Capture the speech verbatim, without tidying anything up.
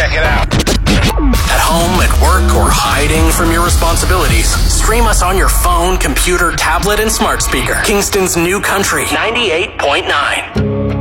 Check it out. At home, at work, or hiding from your responsibilities, stream us on your phone, computer, tablet, and smart speaker. Kingston's New Country ninety-eight point nine.